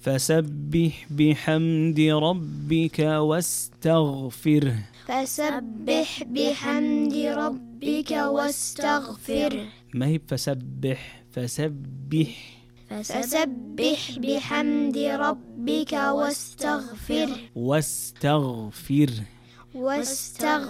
فسبح بحمد ربك واستغفره. فسبح بحمد ربك واستغفره. ما هي فسبح، فسبح. فسبح بحمد ربك واستغفره. واستغفره. واستغفره.